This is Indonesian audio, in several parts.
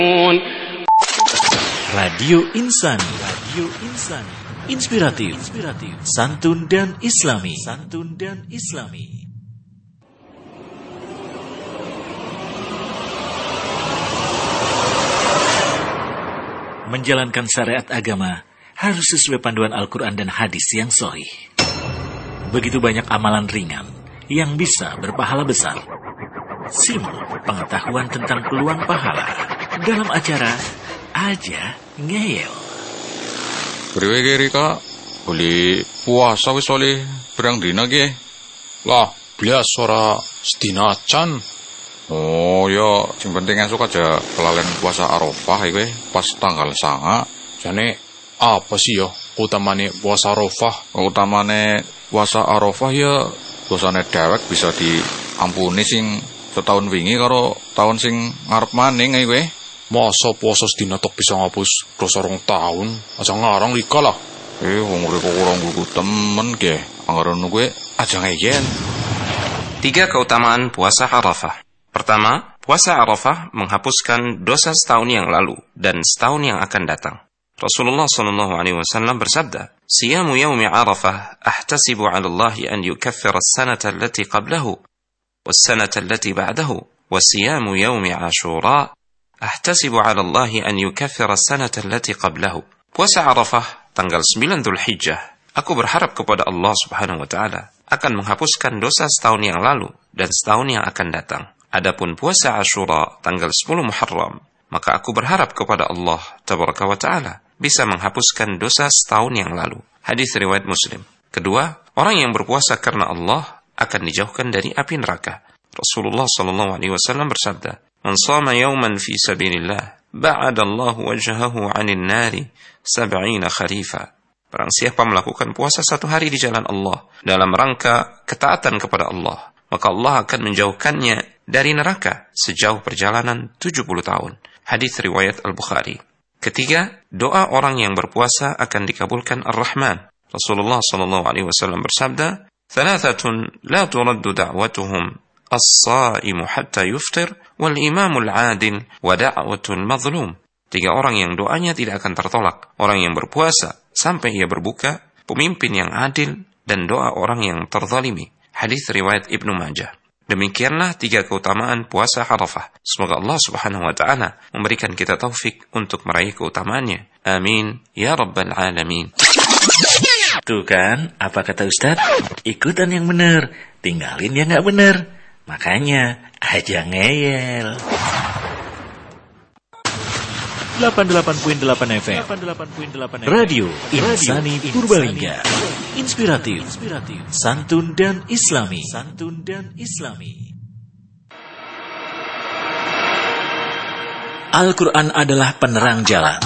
Radio Insani, inspiratif, santun dan islami. Menjalankan syariat agama harus sesuai panduan Al-Quran dan hadis yang sahih. Begitu banyak amalan ringan yang bisa berpahala besar. Simak pengetahuan tentang peluang pahala dalam acara Aja Ngeyel. Priwe ge Rika, boleh puasa wis oleh berang dina ge. Lah, blas ora sedina acan. Oh ya, sing penting esuk aja kelalen puasa Arafah iki pas tanggal 9. Jane apa sih ya utamane puasa Arafah? Utamane puasa Arafah ya dosane dewek bisa diampuni sing setahun wingi karo tahun sing ngarep maning iki. Masa puasa sedina tok bisa ngapus dosa 2 tahun? Aja ngarang Rika lah. Wong Rika kurang buku temen ge. Anggaran gue aja ngeyel. 3 keutamaan puasa Arafah. Pertama, puasa Arafah menghapuskan dosa setahun yang lalu dan setahun yang akan datang. Rasulullah SAW bersabda, "Siyamu yaumi Arafah ahtasibu 'ala Allah an yukaffira as-sanata allati qablahu was-sanata allati ba'dahu, wa siyamu yaumi Ashura ahtasibu 'ala Allah an yukaffira as-sanata allati qablahu." Puasa Arafah tanggal 9 Dzulhijjah, aku berharap kepada Allah Subhanahu wa taala akan menghapuskan dosa setahun yang lalu dan setahun yang akan datang. Adapun puasa Ashura tanggal 10 Muharram, maka aku berharap kepada Allah Tabaraka wa Ta'ala bisa menghapuskan dosa setahun yang lalu. Hadis riwayat Muslim. Kedua, orang yang berpuasa karena Allah akan dijauhkan dari api neraka. Rasulullah SAW bersabda, "Man shama yawman fi sabilillah, ba'ada Allah wajhahu 'anil nari 70 kharifa." Barang siapa melakukan puasa 1 hari di jalan Allah dalam rangka ketaatan kepada Allah, maka Allah akan menjauhkannya dari neraka sejauh perjalanan 70 tahun. Hadis riwayat Al-Bukhari. Ketiga, doa orang yang berpuasa akan dikabulkan Ar-Rahman. Rasulullah SAW bersabda, "Thalathatun la turaddu da'watuhum as-sa'imu hatta yuftir wal imamul 'adil wa da'watul mazlum." 3 orang yang doanya tidak akan tertolak. Orang yang berpuasa sampai ia berbuka, pemimpin yang adil, dan doa orang yang terzalimi. Hadis riwayat Ibnu Majah. Demikianlah 3 keutamaan puasa Arafah. Semoga Allah Subhanahu wa taala memberikan kita taufik untuk meraih keutamaannya. Amin ya rabbal alamin. Tuh kan, apa kata Ustaz? Ikutan yang benar, tinggalin yang gak benar. Makanya aja ngeyel. 88.8 FM Radio Insani Purbalingga. Inspiratif, santun dan islami. Al-Quran adalah penerang jalan.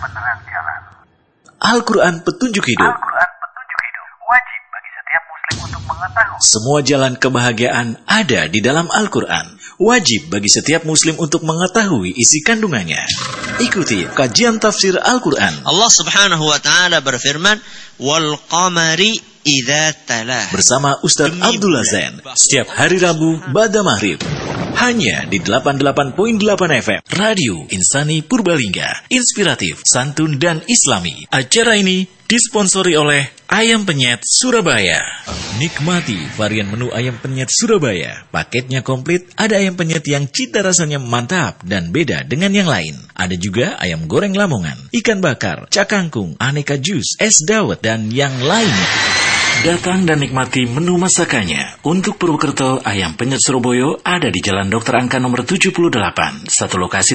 Al-Quran petunjuk hidup. Wajib bagi setiap muslim untuk mengetahui. Semua jalan kebahagiaan ada di dalam Al-Quran. Wajib bagi setiap muslim untuk mengetahui isi kandungannya. Ikuti kajian tafsir Al-Quran. Allah Subhanahu wa taala berfirman, "Wal qamari idza talah." Bersama Ustaz Abdullah Zain setiap hari Rabu ba'da maghrib. Hanya di 88.8 FM Radio Insani Purbalingga. Inspiratif, santun dan islami. Acara ini disponsori oleh Ayam Penyet Surabaya. Nikmati varian menu Ayam Penyet Surabaya. Paketnya komplit, ada ayam penyet yang cita rasanya mantap dan beda dengan yang lain. Ada juga ayam goreng Lamongan, ikan bakar, cakangkung, aneka jus, es dawet, dan yang lainnya. Datang dan nikmati menu masakannya. Untuk Purwokerto, Ayam Penyet Surabaya ada di Jalan Dr. Angka nomor 78, satu lokasi